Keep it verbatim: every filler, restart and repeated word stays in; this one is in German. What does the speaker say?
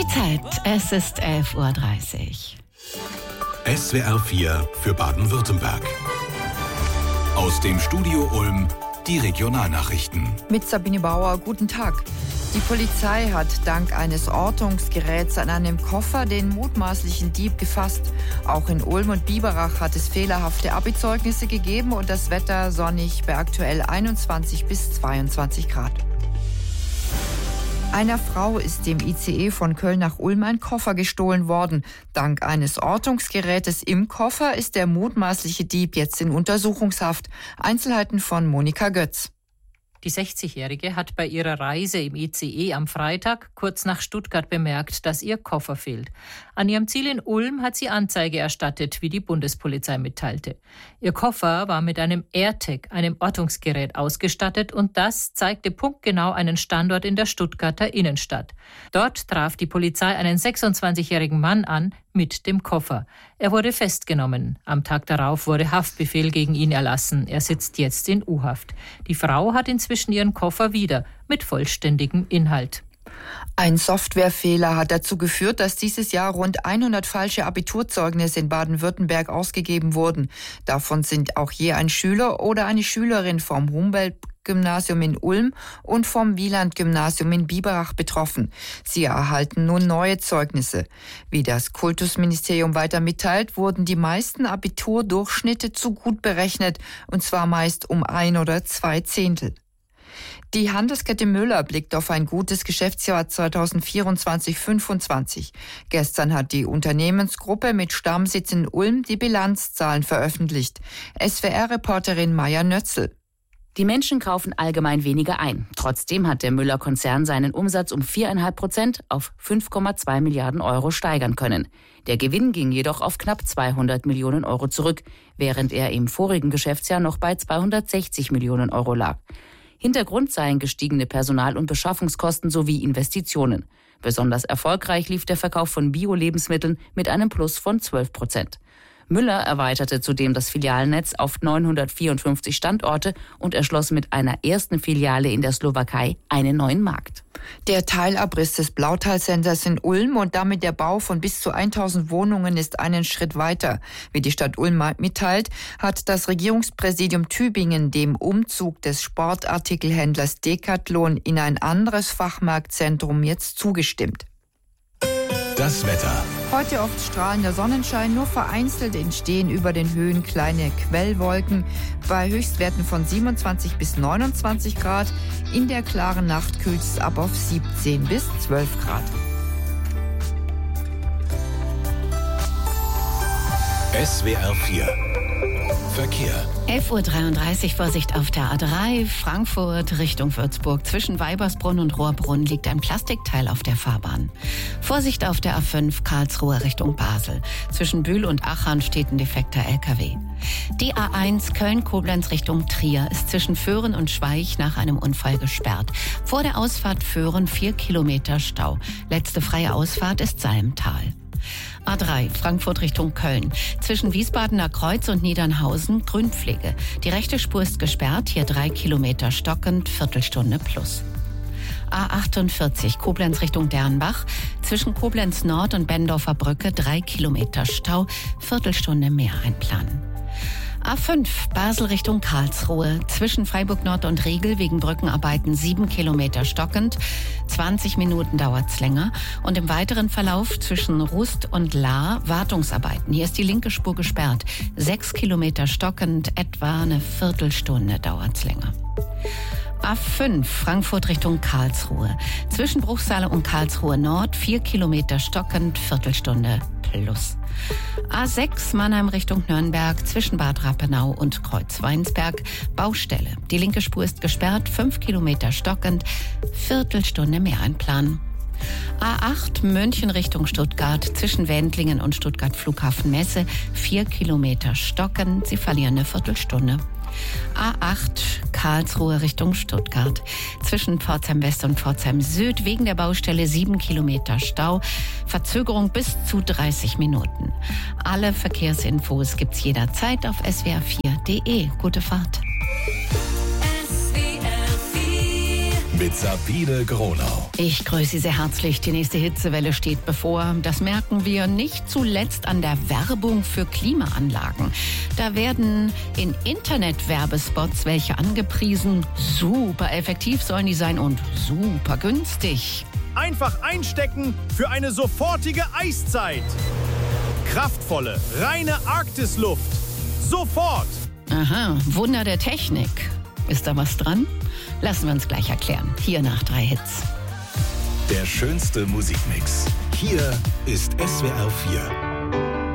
Die Zeit, es ist elf Uhr dreißig. S W R vier für Baden-Württemberg. Aus dem Studio Ulm die Regionalnachrichten. Mit Sabine Bauer, guten Tag. Die Polizei hat dank eines Ortungsgeräts an einem Koffer den mutmaßlichen Dieb gefasst. Auch in Ulm und Biberach hat es fehlerhafte Abi-Zeugnisse gegeben und das Wetter sonnig bei aktuell einundzwanzig bis zweiundzwanzig Grad. Einer Frau ist dem I C E von Köln nach Ulm ein Koffer gestohlen worden. Dank eines Ortungsgerätes im Koffer ist der mutmaßliche Dieb jetzt in Untersuchungshaft. Einzelheiten von Monika Götz. Die sechzigjährige hat bei ihrer Reise im I C E am Freitag kurz nach Stuttgart bemerkt, dass ihr Koffer fehlt. An ihrem Ziel in Ulm hat sie Anzeige erstattet, wie die Bundespolizei mitteilte. Ihr Koffer war mit einem AirTag, einem Ortungsgerät, ausgestattet und das zeigte punktgenau einen Standort in der Stuttgarter Innenstadt. Dort traf die Polizei einen sechsundzwanzigjährigen Mann an mit dem Koffer. Er wurde festgenommen. Am Tag darauf wurde Haftbefehl gegen ihn erlassen. Er sitzt jetzt in U-Haft. Die Frau hat inzwischen ihren Koffer wieder mit vollständigem Inhalt. Ein Softwarefehler hat dazu geführt, dass dieses Jahr rund hundert falsche Abiturzeugnisse in Baden-Württemberg ausgegeben wurden. Davon sind auch je ein Schüler oder eine Schülerin vom Humboldt-Gymnasium in Ulm und vom Wieland-Gymnasium in Biberach betroffen. Sie erhalten nun neue Zeugnisse. Wie das Kultusministerium weiter mitteilt, wurden die meisten Abiturdurchschnitte zu gut berechnet, und zwar meist um ein oder zwei Zehntel. Die Handelskette Müller blickt auf ein gutes Geschäftsjahr zweitausendvierundzwanzig fünfundzwanzig. Gestern hat die Unternehmensgruppe mit Stammsitz in Ulm die Bilanzzahlen veröffentlicht. S W R-Reporterin Maja Nötzl. Die Menschen kaufen allgemein weniger ein. Trotzdem hat der Müller-Konzern seinen Umsatz um vier Komma fünf Prozent auf fünf Komma zwei Milliarden Euro steigern können. Der Gewinn ging jedoch auf knapp zweihundert Millionen Euro zurück, während er im vorigen Geschäftsjahr noch bei zweihundertsechzig Millionen Euro lag. Hintergrund seien gestiegene Personal- und Beschaffungskosten sowie Investitionen. Besonders erfolgreich lief der Verkauf von Bio-Lebensmitteln mit einem Plus von zwölf Prozent. Müller erweiterte zudem das Filialnetz auf neunhundertvierundfünfzig Standorte und erschloss mit einer ersten Filiale in der Slowakei einen neuen Markt. Der Teilabriss des Blautal-Centers in Ulm und damit der Bau von bis zu tausend Wohnungen ist einen Schritt weiter. Wie die Stadt Ulm mitteilt, hat das Regierungspräsidium Tübingen dem Umzug des Sportartikelhändlers Decathlon in ein anderes Fachmarktzentrum jetzt zugestimmt. Das Wetter. Heute oft strahlender Sonnenschein, nur vereinzelt entstehen über den Höhen kleine Quellwolken. Bei Höchstwerten von siebenundzwanzig bis neunundzwanzig Grad. In der klaren Nacht kühlt es ab auf siebzehn bis zwölf Grad. S W R vier Verkehr. elf Uhr dreiunddreißig, Vorsicht auf der A drei, Frankfurt Richtung Würzburg. Zwischen Weibersbrunn und Rohrbrunn liegt ein Plastikteil auf der Fahrbahn. Vorsicht auf der A fünf, Karlsruhe Richtung Basel. Zwischen Bühl und Achern steht ein defekter L K W. Die A eins, Köln-Koblenz Richtung Trier, ist zwischen Föhren und Schweich nach einem Unfall gesperrt. Vor der Ausfahrt Föhren vier Kilometer Stau. Letzte freie Ausfahrt ist Salmtal. A drei, Frankfurt Richtung Köln. Zwischen Wiesbadener Kreuz und Niedernhausen Grünpflege. Die rechte Spur ist gesperrt, hier drei Kilometer stockend, Viertelstunde plus. A achtundvierzig, Koblenz Richtung Dernbach. Zwischen Koblenz Nord und Bendorfer Brücke drei Kilometer Stau, Viertelstunde mehr einplanen. A fünf, Basel Richtung Karlsruhe. Zwischen Freiburg Nord und Riegel wegen Brückenarbeiten sieben Kilometer stockend. zwanzig Minuten dauert's länger. Und im weiteren Verlauf zwischen Rust und Lahr Wartungsarbeiten. Hier ist die linke Spur gesperrt. sechs Kilometer stockend, etwa eine Viertelstunde dauert's länger. A fünf, Frankfurt Richtung Karlsruhe. Zwischen Bruchsal und Karlsruhe Nord vier Kilometer stockend, Viertelstunde plus. A sechs, Mannheim Richtung Nürnberg. Zwischen Bad Rappenau und Kreuzweinsberg Baustelle. Die linke Spur ist gesperrt, fünf Kilometer stockend, Viertelstunde mehr einplanen. A acht, München Richtung Stuttgart. Zwischen Wendlingen und Stuttgart Flughafen Messe vier Kilometer stockend. Sie verlieren eine Viertelstunde. A acht, Karlsruhe Richtung Stuttgart. Zwischen Pforzheim West und Pforzheim Süd wegen der Baustelle sieben Kilometer Stau. Verzögerung bis zu dreißig Minuten. Alle Verkehrsinfos gibt's jederzeit auf s w r vier punkt d e. Gute Fahrt. S W R vier mit Sabine Gronau. Ich grüße Sie sehr herzlich. Die nächste Hitzewelle steht bevor. Das merken wir nicht zuletzt an der Werbung für Klimaanlagen. Da werden in Internetwerbespots welche angepriesen. Super effektiv sollen die sein und super günstig. Einfach einstecken für eine sofortige Eiszeit. Kraftvolle, reine Arktisluft. Sofort! Aha, Wunder der Technik. Ist da was dran? Lassen wir uns gleich erklären. Hier nach drei Hits. Der schönste Musikmix. Hier ist S W R vier.